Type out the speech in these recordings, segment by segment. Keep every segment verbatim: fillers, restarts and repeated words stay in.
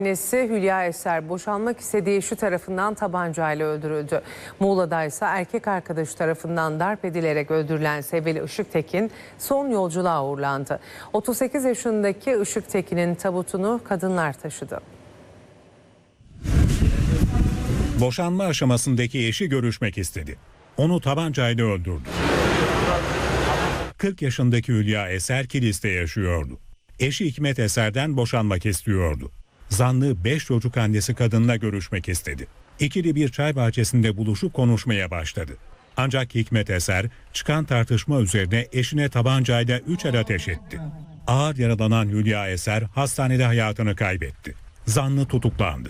Annesi Hülya Eser boşanmak istediği eşi tarafından tabancayla öldürüldü. Muğla'da ise erkek arkadaşı tarafından darp edilerek öldürülen Sevil Işıktekin son yolculuğa uğurlandı. otuz sekiz yaşındaki Işıktekin'in tabutunu kadınlar taşıdı. Boşanma aşamasındaki eşi görüşmek istedi. Onu tabancayla öldürdü. kırk yaşındaki Hülya Eser Kilis'te yaşıyordu. Eşi Hikmet Eser'den boşanmak istiyordu. Zanlı beş çocuk annesi kadınla görüşmek istedi. İkili bir çay bahçesinde buluşup konuşmaya başladı. Ancak Hikmet Eser çıkan tartışma üzerine eşine tabancayla üç el ateş etti. Ağır yaralanan Hülya Eser hastanede hayatını kaybetti. Zanlı tutuklandı.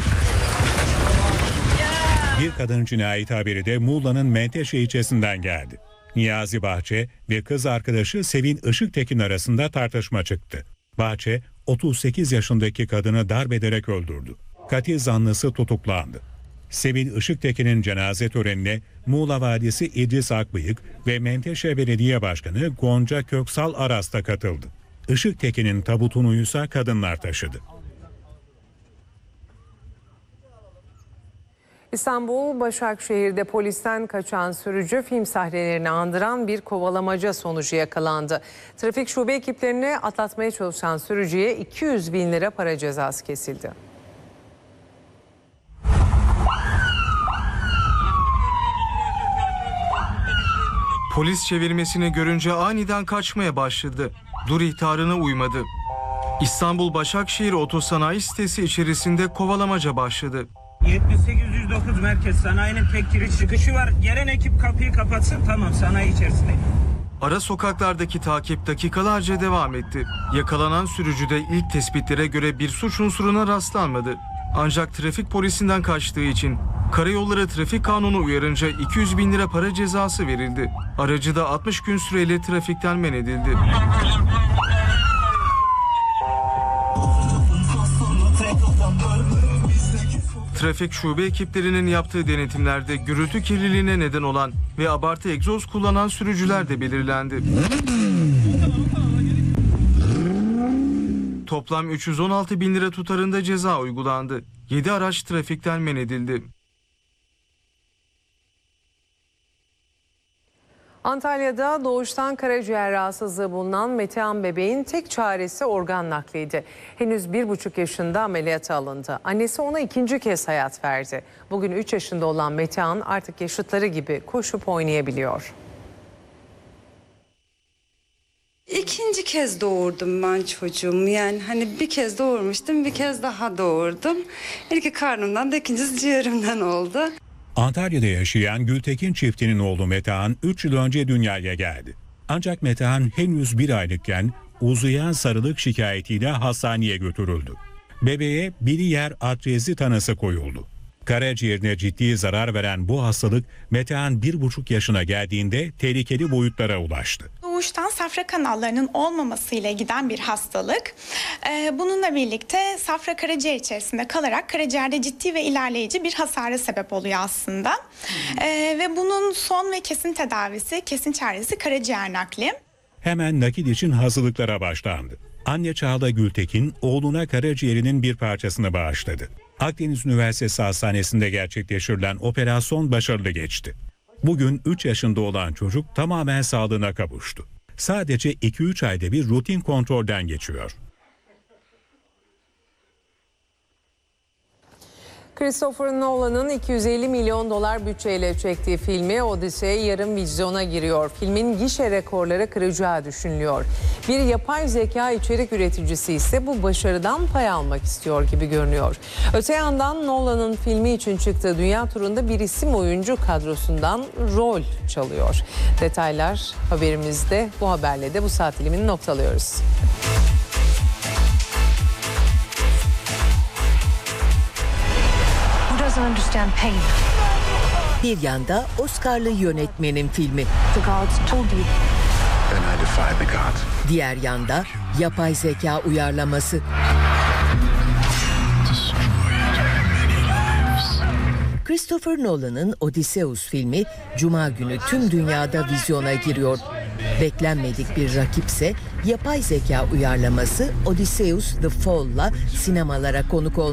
Bir kadın cinayeti haberi de Muğla'nın Menteşe ilçesinden geldi. Niyazi Bahçe ve kız arkadaşı Sevin Işıktekin arasında tartışma çıktı. Bahçe, otuz sekiz yaşındaki kadını darp ederek öldürdü. Katil zanlısı tutuklandı. Sevin Işıktekin'in cenaze törenine Muğla Valisi İdris Akbıyık ve Menteşe Belediye Başkanı Gonca Köksal Aras da katıldı. Işıktekin'in tabutunu ise kadınlar taşıdı. İstanbul Başakşehir'de polisten kaçan sürücü film sahnelerini andıran bir kovalamaca sonucu yakalandı. Trafik şube ekiplerini atlatmaya çalışan sürücüye iki yüz bin lira para cezası kesildi. Polis çevirmesini görünce aniden kaçmaya başladı. Dur ihtarına uymadı. İstanbul Başakşehir Otosanayi sitesi içerisinde kovalamaca başladı. yetmiş sekiz yüz dokuz merkez sanayinin tek giriş çıkışı var. Gelen ekip kapıyı kapatsın, tamam, sanayi içerisindeyim. Ara sokaklardaki takip dakikalarca devam etti. Yakalanan sürücüde ilk tespitlere göre bir suç unsuruna rastlanmadı. Ancak trafik polisinden kaçtığı için Karayolları Trafik Kanunu uyarınca iki yüz bin lira para cezası verildi. Aracı da altmış gün süreyle trafikten men edildi. Trafik şube ekiplerinin yaptığı denetimlerde gürültü kirliliğine neden olan ve abartı egzoz kullanan sürücüler de belirlendi. Toplam üç yüz on altı bin lira tutarında ceza uygulandı. yedi araç trafikten men edildi. Antalya'da doğuştan karaciğer rahatsızlığı bulunan Metehan bebeğin tek çaresi organ nakliydi. Henüz bir buçuk yaşında ameliyata alındı. Annesi ona ikinci kez hayat verdi. Bugün üç yaşında olan Metehan artık yaşıtları gibi koşup oynayabiliyor. İkinci kez doğurdum ben çocuğumu. Yani hani bir kez doğurmuştum, bir kez daha doğurdum. İlki karnımdan da ikincisi ciğerimden oldu. Antalya'da yaşayan Gültekin çiftinin oğlu Metehan üç yıl önce dünyaya geldi. Ancak Metehan henüz bir aylıkken uzayan sarılık şikayetiyle hastaneye götürüldü. Bebeğe biliyer atrezi tanısı koyuldu. Karaciğerine ciddi zarar veren bu hastalık Metehan bir buçuk yaşına geldiğinde tehlikeli boyutlara ulaştı. Doğuştan safra kanallarının olmamasıyla giden bir hastalık. Bununla birlikte safra karaciğer içerisinde kalarak karaciğerde ciddi ve ilerleyici bir hasara sebep oluyor aslında. Hmm. Ve bunun son ve kesin tedavisi, kesin çaresi karaciğer nakli. Hemen nakil için hazırlıklara başlandı. Anne Çağla Gültekin oğluna karaciğerinin bir parçasını bağışladı. Akdeniz Üniversitesi Hastanesi'nde gerçekleştirilen operasyon başarılı geçti. Bugün üç yaşında olan çocuk tamamen sağlığına kavuştu. Sadece iki üç ayda bir rutin kontrolden geçiyor. Christopher Nolan'ın iki yüz elli milyon dolar bütçeyle çektiği filmi Odyssey yarın vizyona giriyor. Filmin gişe rekorları kıracağı düşünülüyor. Bir yapay zeka içerik üreticisi ise bu başarıdan pay almak istiyor gibi görünüyor. Öte yandan Nolan'ın filmi için çıktığı dünya turunda bir isim oyuncu kadrosundan rol çalıyor. Detaylar haberimizde. Bu haberle de bu saat dilimini noktalıyoruz. Bir yanda Oscar'lı yönetmenin filmi. Diğer yanda yapay zeka uyarlaması. Christopher Nolan'ın Odysseus filmi Cuma günü tüm dünyada vizyona giriyor. Beklenmedik bir rakipse yapay zeka uyarlaması Odysseus The Fall'la sinemalara konuk olmuştu.